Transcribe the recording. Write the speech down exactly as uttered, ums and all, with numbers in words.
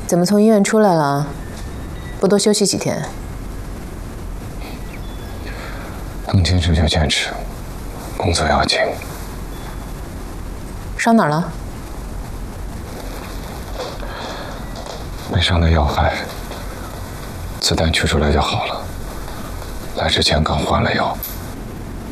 怎么从医院出来了？不多休息几天？ 能坚持就坚持，工作要紧。 伤哪儿了？ 没伤到要害，子弹取出来就好了。来之前刚换了药。